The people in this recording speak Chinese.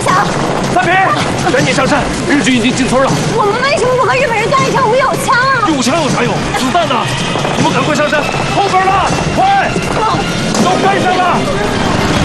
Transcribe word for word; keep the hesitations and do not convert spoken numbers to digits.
降！ 三平，赶紧上山！日军已经进村了。 我们为什么不和日本人干一场？我们有枪啊！ 有枪有啥用？子弹呢？你们赶快上山！后边呢？快！都跟上了！